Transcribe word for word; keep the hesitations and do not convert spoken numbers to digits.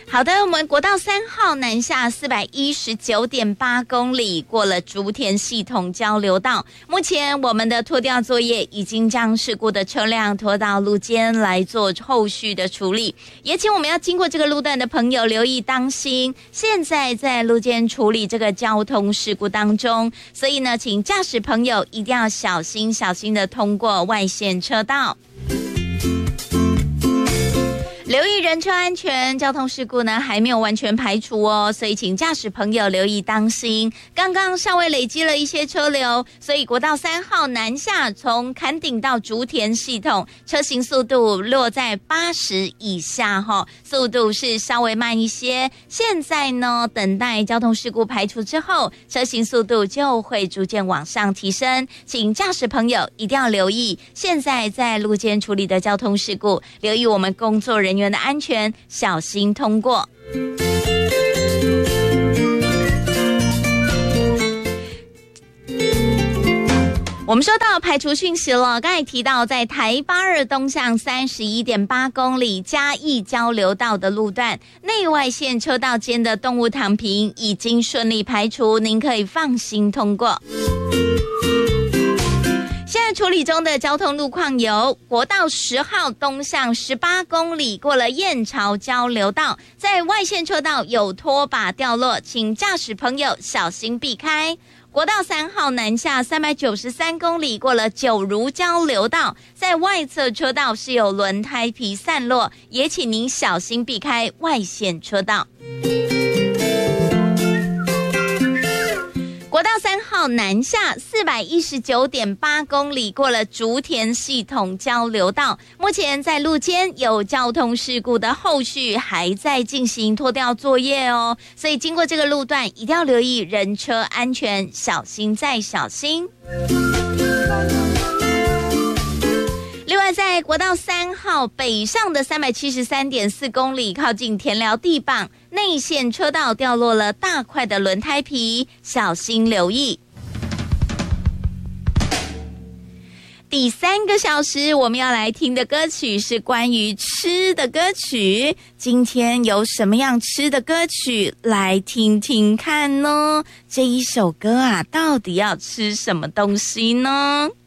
好的，我们国道三号南下四百一十九点八公里，过了竹田系统交流道。目前我们的拖吊作业已经将事故的车辆拖到路肩来做后续的处理，也请我们要经过这个路段的朋友留意当心。现在在路肩处理这个交通事故当中，所以呢，请驾驶朋友一定要小心小心的通过外线车道。留意人车安全，交通事故呢还没有完全排除哦，所以请驾驶朋友留意当心。刚刚稍微累积了一些车流，所以国道三号南下从坎顶到竹田系统，车行速度落在八十以下哈、哦，速度是稍微慢一些。现在呢，等待交通事故排除之后，车行速度就会逐渐往上提升，请驾驶朋友一定要留意现在在路肩处理的交通事故，留意我们工作人员的安全，小心通过。我们收到排除讯息了，刚才提到在台八二东向三十一点八公里嘉义交流道的路段，内外线车道间的动物躺平已经顺利排除，您可以放心通过。现在处理中的交通路况有国道十号东向十八公里，过了燕巢交流道，在外线车道有拖把掉落，请驾驶朋友小心避开。国道三号南下三百九十三公里，过了九如交流道，在外侧车道是有轮胎皮散落，也请您小心避开外线车道。国道三号南下四百一十九点八公里，过了竹田系统交流道，目前在路肩有交通事故的后续还在进行拖吊作业哦，所以经过这个路段一定要留意人车安全，小心再小心。另外，在国道三号北上的三百七十三点四公里，靠近田寮地磅内线车道掉落了大块的轮胎皮，小心留意。第三个小时我们要来听的歌曲是关于吃的歌曲，今天有什么样吃的歌曲来听听看呢？这一首歌啊，到底要吃什么东西呢？